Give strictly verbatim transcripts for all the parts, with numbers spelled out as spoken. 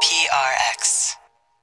P R X.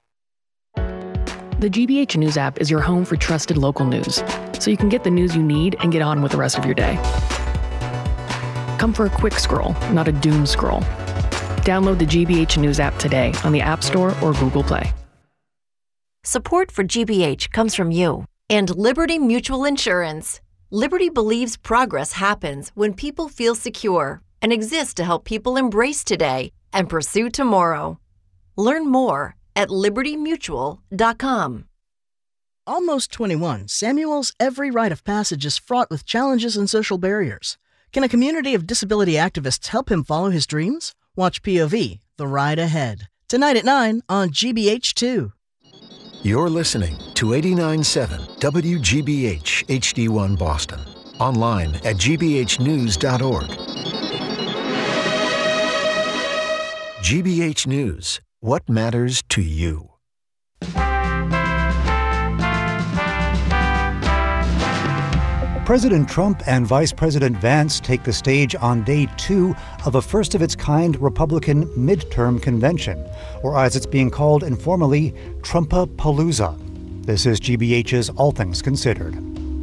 The G B H News app is your home for trusted local news, so you can get the news you need and get on with the rest of your day. Come for a quick scroll, not a doom scroll. Download the G B H News app today on the App Store or Google Play. Support for G B H comes from you and Liberty Mutual Insurance. Liberty believes progress happens when people feel secure and exists to help people embrace today and pursue tomorrow. Learn more at liberty mutual dot com. Almost twenty-one, Samuel's every rite of passage is fraught with challenges and social barriers. Can a community of disability activists help him follow his dreams? Watch P O V, The Ride Ahead, tonight at nine on G B H two. You're listening to eighty-nine point seven W G B H H D one Boston. Online at g b h news dot org. G B H News. What matters to you? President Trump and Vice President Vance take the stage on day two of a first-of-its-kind Republican midterm convention, or as it's being called informally, Trumpapalooza. This is G B H's All Things Considered.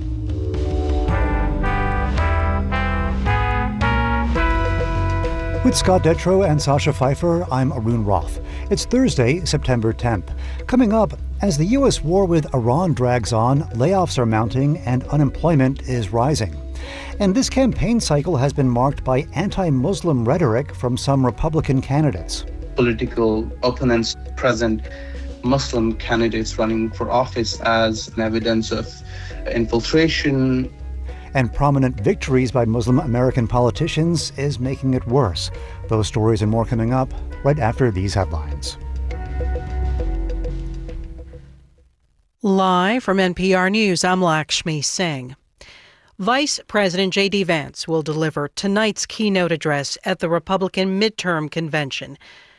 With Scott Detrow and Sasha Pfeiffer, I'm Arun Roth. It's Thursday, September tenth. Coming up, as the U S war with Iran drags on, layoffs are mounting and unemployment is rising. And this campaign cycle has been marked by anti-Muslim rhetoric from some Republican candidates. Political opponents present Muslim candidates running for office as an evidence of infiltration. And prominent victories by Muslim American politicians is making it worse. Those stories and more coming up right after these headlines. Live from N P R News, I'm Lakshmi Singh. Vice President J D. Vance will deliver tonight's keynote address at the Republican midterm convention.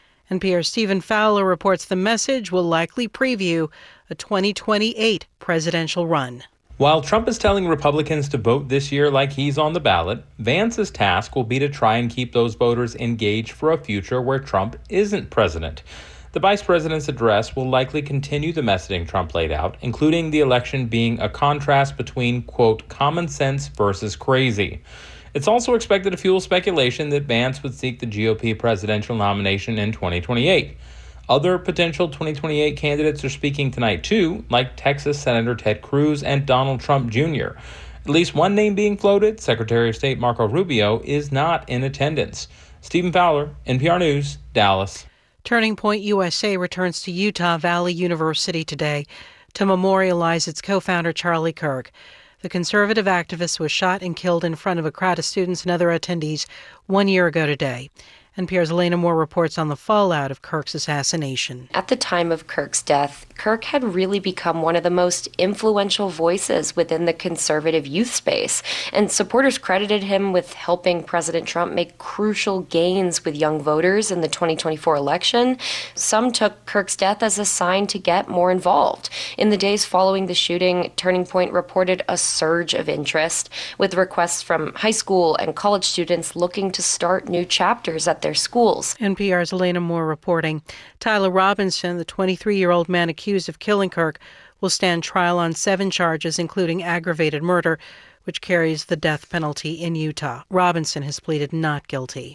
N P R's Stephen Fowler reports the message will likely preview a twenty twenty-eight presidential run. While Trump is telling Republicans to vote this year like he's on the ballot, Vance's task will be to try and keep those voters engaged for a future where Trump isn't president. The vice president's address will likely continue the messaging Trump laid out, including the election being a contrast between, quote, common sense versus crazy. It's also expected to fuel speculation that Vance would seek the G O P presidential nomination in twenty twenty-eight. Other potential twenty twenty-eight candidates are speaking tonight, too, like Texas Senator Ted Cruz and Donald Trump Junior At least one name being floated, Secretary of State Marco Rubio, is not in attendance. Stephen Fowler, N P R News, Dallas. Turning Point U S A returns to Utah Valley University today to memorialize its co-founder Charlie Kirk. The conservative activist was shot and killed in front of a crowd of students and other attendees one year ago today. N P R's Elena Moore reports on the fallout of Kirk's assassination. At the time of Kirk's death, Kirk had really become one of the most influential voices within the conservative youth space, and supporters credited him with helping President Trump make crucial gains with young voters in the twenty twenty-four election. Some took Kirk's death as a sign to get more involved. In the days following the shooting, Turning Point reported a surge of interest, with requests from high school and college students looking to start new chapters at their schools. N P R's Elena Moore reporting. Tyler Robinson, the twenty-three-year-old man accused of killing Kirk, will stand trial on seven charges, including aggravated murder, which carries the death penalty in Utah. Robinson has pleaded not guilty.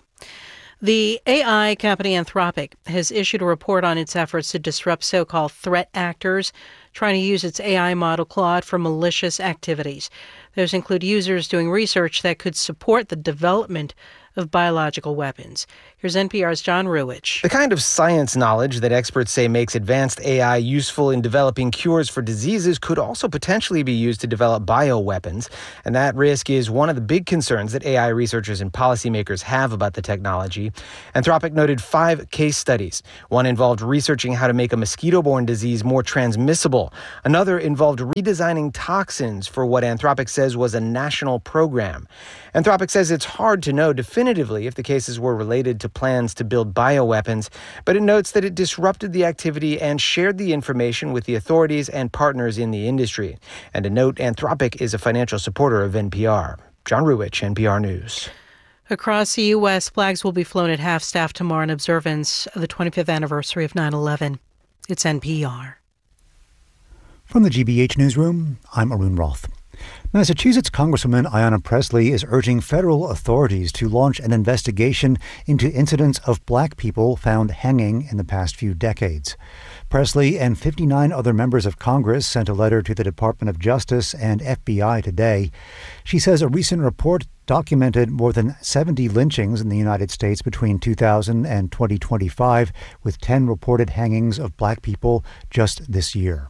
The A I company Anthropic has issued a report on its efforts to disrupt so-called threat actors trying to use its A I model Claude for malicious activities. Those include users doing research that could support the development of biological weapons. Here's N P R's John Ruwitch. The kind of science knowledge that experts say makes advanced A I useful in developing cures for diseases could also potentially be used to develop bioweapons. And that risk is one of the big concerns that A I researchers and policymakers have about the technology. Anthropic noted five case studies. One involved researching how to make a mosquito-borne disease more transmissible. Another involved redesigning toxins for what Anthropic says was a national program. Anthropic says it's hard to know definitively if the cases were related to plans to build bioweapons, but it notes that it disrupted the activity and shared the information with the authorities and partners in the industry. And to note, Anthropic is a financial supporter of N P R. John Ruwitch, N P R News. Across the U S, flags will be flown at half-staff tomorrow in observance of the twenty-fifth anniversary of nine eleven. It's N P R. From the G B H Newsroom, I'm Arun Roth. Massachusetts Congresswoman Ayanna Pressley is urging federal authorities to launch an investigation into incidents of black people found hanging in the past few decades. Pressley and fifty-nine other members of Congress sent a letter to the Department of Justice and F B I today. She says a recent report documented more than seventy lynchings in the United States between two thousand and twenty twenty-five, with ten reported hangings of black people just this year.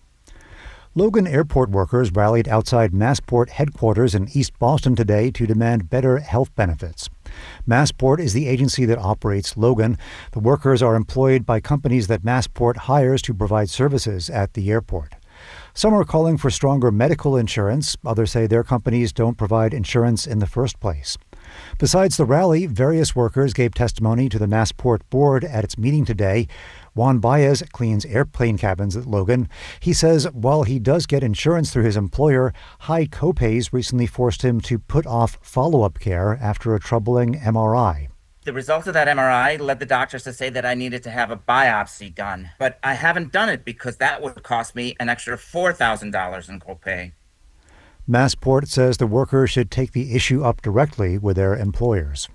Logan Airport workers rallied outside Massport headquarters in East Boston today to demand better health benefits. Massport is the agency that operates Logan. The workers are employed by companies that Massport hires to provide services at the airport. Some are calling for stronger medical insurance. Others say their companies don't provide insurance in the first place. Besides the rally, various workers gave testimony to the Massport board at its meeting today. Juan Baez cleans airplane cabins at Logan. He says while he does get insurance through his employer, high copays recently forced him to put off follow-up care after a troubling M R I. The results of that M R I led the doctors to say that I needed to have a biopsy done. But I haven't done it because that would cost me an extra four thousand dollars in copay. Massport says the workers should take the issue up directly with their employers.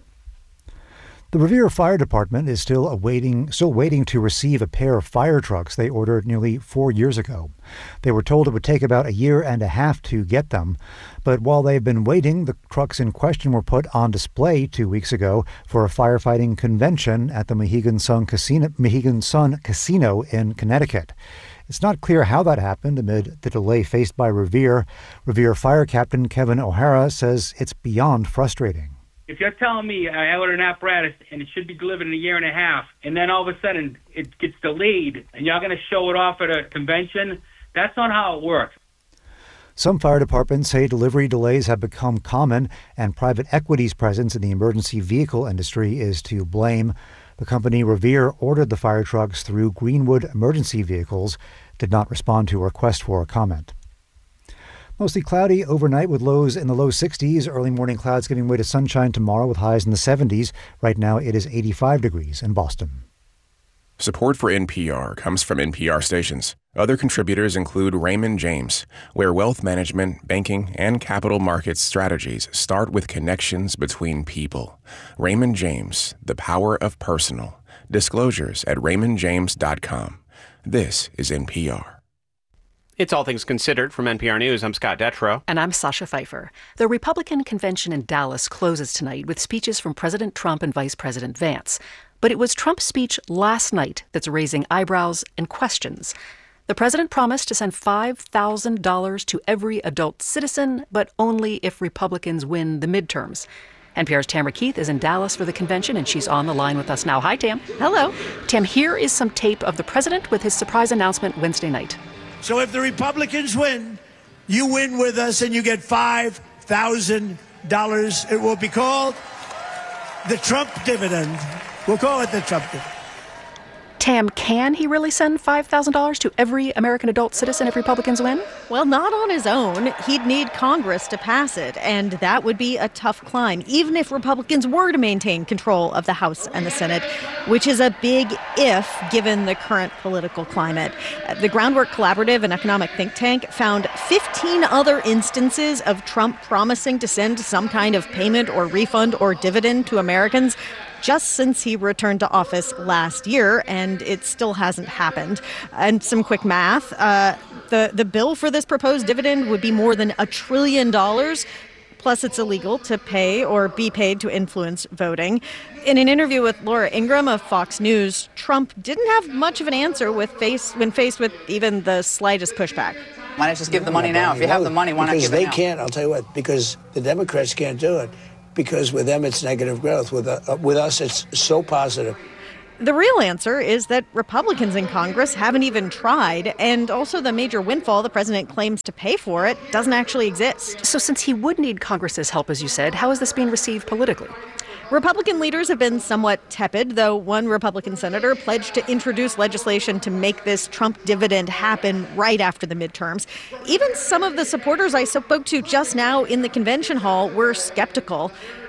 The Revere Fire Department is still awaiting, still waiting to receive a pair of fire trucks they ordered nearly four years ago. They were told it would take about a year and a half to get them. But while they've been waiting, the trucks in question were put on display two weeks ago for a firefighting convention at the Mohegan Sun Casino, Mohegan Sun Casino in Connecticut. It's not clear how that happened amid the delay faced by Revere. Revere Fire Captain Kevin O'Hara says it's beyond frustrating. If you're telling me I ordered an apparatus and it should be delivered in a year and a half, and then all of a sudden it gets delayed and you're going to show it off at a convention, that's not how it works. Some fire departments say delivery delays have become common, and private equity's presence in the emergency vehicle industry is to blame. The company Revere ordered the fire trucks through Greenwood Emergency Vehicles, did not respond to a request for a comment. Mostly cloudy overnight with lows in the low sixties. Early morning clouds giving way to sunshine tomorrow with highs in the seventies. Right now it is eighty-five degrees in Boston. Support for N P R comes from N P R stations. Other contributors include Raymond James, where wealth management, banking, and capital markets strategies start with connections between people. Raymond James, the power of personal. Disclosures at raymond james dot com. This is N P R. It's All Things Considered from N P R News. I'm Scott Detrow. And I'm Sasha Pfeiffer. The Republican convention in Dallas closes tonight with speeches from President Trump and Vice President Vance. But it was Trump's speech last night that's raising eyebrows and questions. The president promised to send five thousand dollars to every adult citizen, but only if Republicans win the midterms. N P R's Tamara Keith is in Dallas for the convention, and she's on the line with us now. Hi, Tam. Hello. Tam, here is some tape of the president with his surprise announcement Wednesday night. So if the Republicans win, you win with us and you get five thousand dollars. It will be called the Trump dividend. We'll call it the Trump dividend. Tam, can he really send five thousand dollars to every American adult citizen if Republicans win? Well, not on his own. He'd need Congress to pass it, and that would be a tough climb, even if Republicans were to maintain control of the House and the Senate, which is a big if given the current political climate. The Groundwork Collaborative, an economic think tank, found fifteen other instances of Trump promising to send some kind of payment or refund or dividend to Americans just since he returned to office last year, and it still hasn't happened. And some quick math, uh, the, the bill for this proposed dividend would be more than a trillion dollars. Plus, it's illegal to pay or be paid to influence voting. In an interview with Laura Ingraham of Fox News, Trump didn't have much of an answer with face, when faced with even the slightest pushback. Why not just give the money now? If you have the money, why not give it now? Because they can't, I'll tell you what, because the Democrats can't do it. Because with them, it's negative growth. With, uh, with us, it's so positive. The real answer is that Republicans in Congress haven't even tried, and also the major windfall the president claims to pay for it doesn't actually exist. So since he would need Congress's help, as you said, how is this being received politically? Republican leaders have been somewhat tepid, though one Republican senator pledged to introduce legislation to make this Trump dividend happen right after the midterms. Even some of the supporters I spoke to just now in the convention hall were skeptical.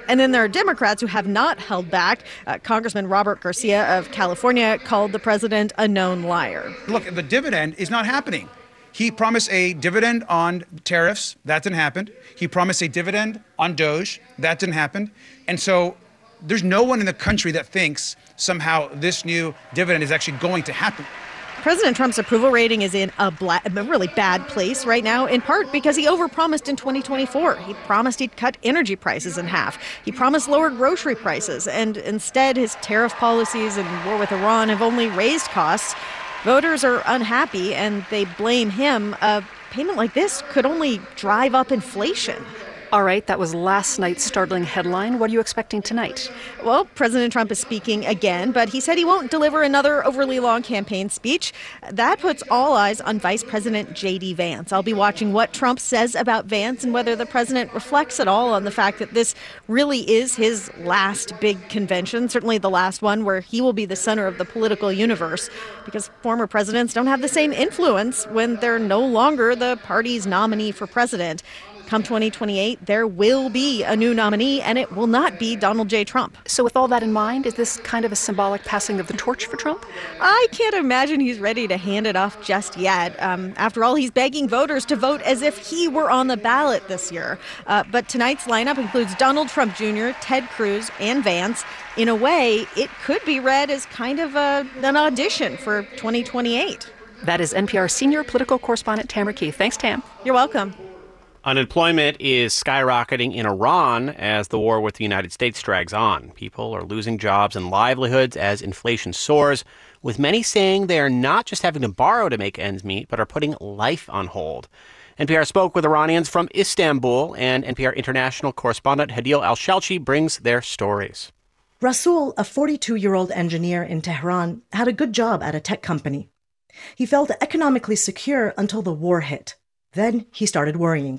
And then there are Democrats who have not held back. Uh, Congressman Robert Garcia of California called the president a known liar. Look, the dividend is not happening. He promised a dividend on tariffs. That didn't happen. He promised a dividend on Doge. That didn't happen. And so there's no one in the country that thinks somehow this new dividend is actually going to happen. President Trump's approval rating is in a, bla- a really bad place right now, in part because he overpromised in twenty twenty-four. He promised he'd cut energy prices in half. He promised lower grocery prices, and instead his tariff policies and war with Iran have only raised costs. Voters are unhappy, and they blame him. A payment like this could only drive up inflation. All right, that was last night's startling headline. What are you expecting tonight? Well, President Trump is speaking again, but he said he won't deliver another overly long campaign speech. That puts all eyes on Vice President J D Vance. I'll be watching what Trump says about Vance and whether the president reflects at all on the fact that this really is his last big convention, certainly the last one where he will be the center of the political universe, because former presidents don't have the same influence when they're no longer the party's nominee for president. Come twenty twenty-eight, there will be a new nominee, and it will not be Donald J. Trump. So with all that in mind, is this kind of a symbolic passing of the torch for Trump? I can't imagine he's ready to hand it off just yet. Um, after all, he's begging voters to vote as if he were on the ballot this year. Uh, but tonight's lineup includes Donald Trump Junior, Ted Cruz, and Vance. In a way, it could be read as kind of a, an audition for twenty twenty-eight. That is N P R senior political correspondent Tamara Keith. Thanks, Tam. You're welcome. Unemployment is skyrocketing in Iran as the war with the United States drags on. People are losing jobs and livelihoods as inflation soars, with many saying they are not just having to borrow to make ends meet, but are putting life on hold. N P R spoke with Iranians from Istanbul, and N P R international correspondent Hadil Al-Shalchi brings their stories. Rasul, a forty-two-year-old engineer in Tehran, had a good job at a tech company. He felt economically secure until the war hit. Then he started worrying.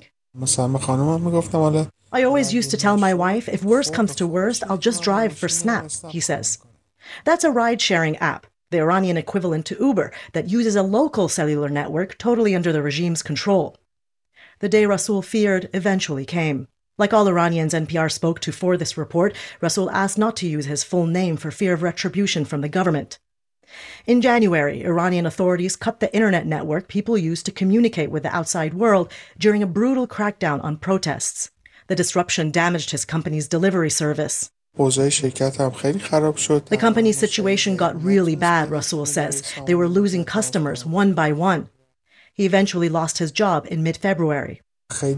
I always used to tell my wife, if worst comes to worst, I'll just drive for Snap, he says. That's a ride-sharing app, the Iranian equivalent to Uber, that uses a local cellular network totally under the regime's control. The day Rasul feared eventually came. Like all Iranians N P R spoke to for this report, Rasul asked not to use his full name for fear of retribution from the government. In January, Iranian authorities cut the internet network people used to communicate with the outside world during a brutal crackdown on protests. The disruption damaged his company's delivery service. The company's situation got really bad, Rasul says. They were losing customers one by one. He eventually lost his job in mid-February. I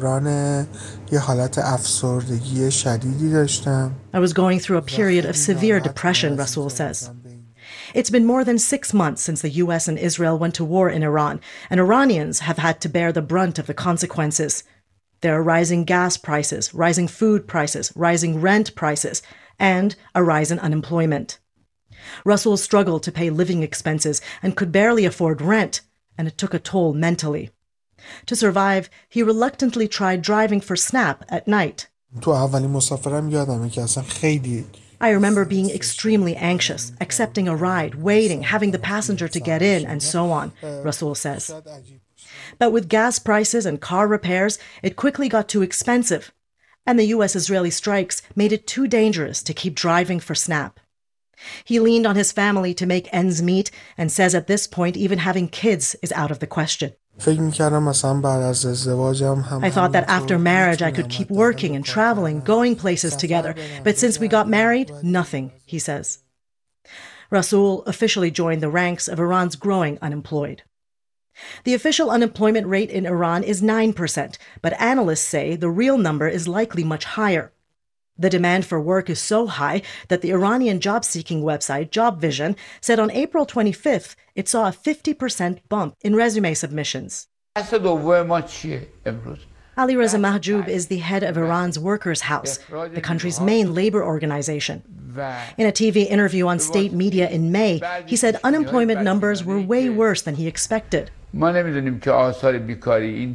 was going through a period of severe depression, Rasul says. It's been more than six months since the U S and Israel went to war in Iran, and Iranians have had to bear the brunt of the consequences. There are rising gas prices, rising food prices, rising rent prices, and a rise in unemployment. Rasul struggled to pay living expenses and could barely afford rent, and it took a toll mentally. To survive, he reluctantly tried driving for Snap at night. I remember being extremely anxious, accepting a ride, waiting, having the passenger to get in, and so on, Rasul says. But with gas prices and car repairs, it quickly got too expensive, and the U S-Israeli strikes made it too dangerous to keep driving for Snap. He leaned on his family to make ends meet and says at this point even having kids is out of the question. I thought that after marriage I could keep working and traveling, going places together, but since we got married, nothing, he says. Rasul officially joined the ranks of Iran's growing unemployed. The official unemployment rate in Iran is nine percent, but analysts say the real number is likely much higher. The demand for work is so high that the Iranian job-seeking website Job Vision said on April twenty-fifth it saw a fifty percent bump in resume submissions. Ali Reza Mahjoub is the head of Iran's Workers' House, the country's main labor organization. In a T V interview on state media in May, he said unemployment numbers were way worse than he expected.